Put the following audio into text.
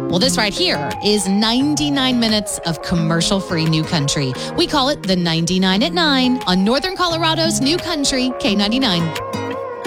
Well, this right here is 99 minutes of commercial-free New Country. We call it the 99 at 9 on Northern Colorado's New Country K99.